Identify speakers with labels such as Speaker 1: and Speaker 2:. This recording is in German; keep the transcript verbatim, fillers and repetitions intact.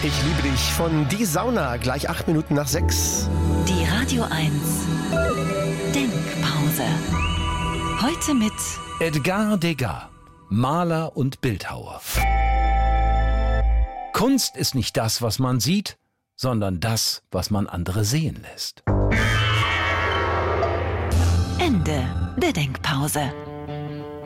Speaker 1: Ich liebe dich von Die Sauna, gleich acht Minuten nach sechs.
Speaker 2: Die Radio eins Denkpause. Heute mit
Speaker 3: Edgar Degas, Maler und Bildhauer. Kunst ist nicht das, was man sieht, sondern das, was man andere sehen lässt.
Speaker 2: Ende der Denkpause.